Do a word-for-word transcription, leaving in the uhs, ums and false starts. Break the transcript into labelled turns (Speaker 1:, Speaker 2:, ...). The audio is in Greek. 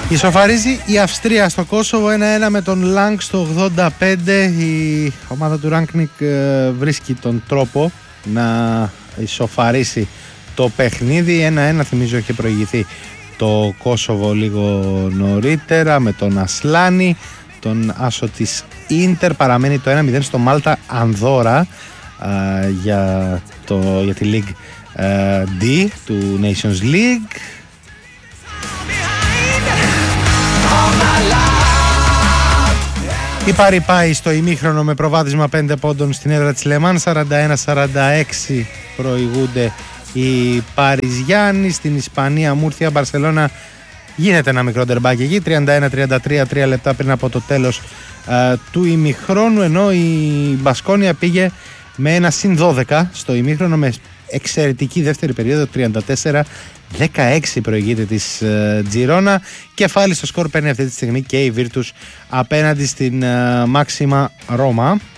Speaker 1: Ισοφαρίζει η Αυστρία στο Κόσοβο ένα ένα με τον Λάγκ στο ογδόντα πέντε. Η ομάδα του Ράνκνικ βρίσκει τον τρόπο να ισοφαρίσει το παιχνίδι. ένα ένα, θυμίζω, είχε προηγηθεί το Κόσοβο λίγο νωρίτερα με τον Ασλάνη, τον άσο της Ίντερ. Παραμένει το ένα μηδέν στο Μάλτα Ανδόρα για, το, για τη League D του Nations League. Η Πάρη πάει στο ημίχρονο με προβάδισμα πέντε πόντων στην έδρα της Λεμάν. Σαράντα ένα σαράντα έξι προηγούνται οι Παριζιάννοι. Στην Ισπανία, Μούρθια Μπαρσελώνα, γίνεται ένα μικρό ντερμπάκι εκεί, τριάντα ένα τριάντα τρία, τρία λεπτά πριν από το τέλος α, του ημιχρόνου, ενώ η Μπασκόνια πήγε με ένα συν δώδεκα στο ημίχρονο με εξαιρετική δεύτερη περίοδο. Τριάντα τέσσερα δεκαέξι προηγείται της Τζιρόνα. Κεφάλι στο σκορ παίρνει αυτή τη στιγμή και η Βίρτους απέναντι στην Μάξιμα Ρώμα.